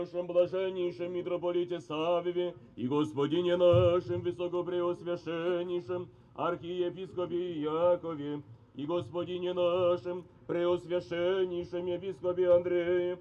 нашем блаженнейшем митрополите Савве и Господине нашим высокопреосвященнейшем архиепископе Якове и Господине нашим преосвященнейшем епископе Андрея,